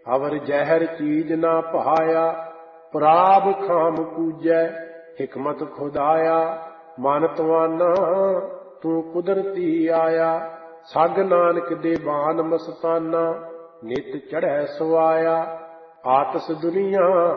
ਅਵਰ ਜ਼ਹਿਰ ਚੀਜ਼ ਨਾ ਭਾਇਆ, ਪ੍ਰਾਪ ਖਾਮ ਪੂਜੈ। ਹਿਕਮਤ ਖੁਦਾਇਆ ਮਨ ਤਵਾਨਾ, ਤੂੰ ਕੁਦਰਤੀ ਆਇਆ। ਸੱਗ ਨਾਨਕ ਦੇ ਬਾਨ ਮਸਤਾਨਾ, ਨਿਤ ਚੜ੍ਹੈ ਸੁਆਇਆ। ਆਤਸ ਦੁਨੀਆ